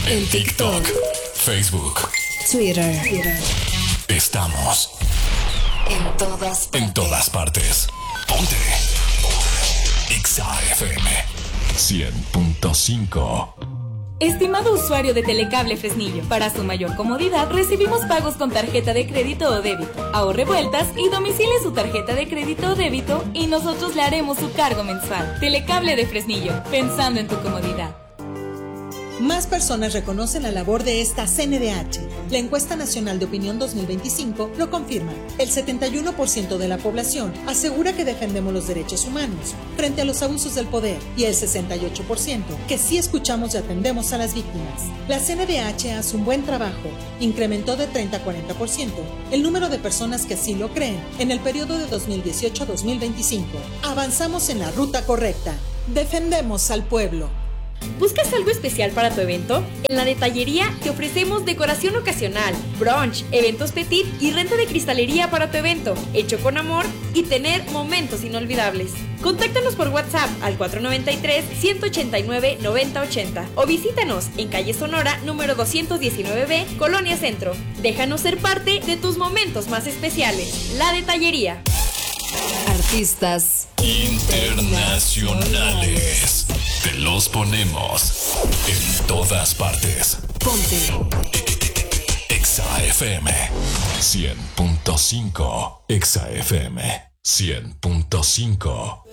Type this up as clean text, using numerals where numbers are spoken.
En TikTok, Facebook, Twitter. Estamos En todas partes. Ponte Exa FM 100.5. Estimado usuario de Telecable Fresnillo, para su mayor comodidad recibimos pagos con tarjeta de crédito o débito. Ahorre vueltas y domicile su tarjeta de crédito o débito y nosotros le haremos su cargo mensual. Telecable de Fresnillo, pensando en tu comodidad. Más personas reconocen la labor de esta CNDH. La encuesta nacional de opinión 2025 lo confirma. El 71% de la población asegura que defendemos los derechos humanos frente a los abusos del poder y el 68% que sí escuchamos y atendemos a las víctimas. La CNDH hace un buen trabajo. Incrementó de 30 a 40% el número de personas que así lo creen en el periodo de 2018 a 2025. Avanzamos en la ruta correcta. Defendemos al pueblo. ¿Buscas algo especial para tu evento? En la detallería te ofrecemos decoración ocasional, brunch, eventos petit y renta de cristalería para tu evento, hecho con amor y tener momentos inolvidables. Contáctanos por WhatsApp al 493-189-9080 o visítanos en calle Sonora número 219B, Colonia Centro. Déjanos ser parte de tus momentos más especiales. La detallería. Artistas Internacionales. Te los ponemos en todas partes. Ponte Exa FM 100.5. Exa FM 100.5.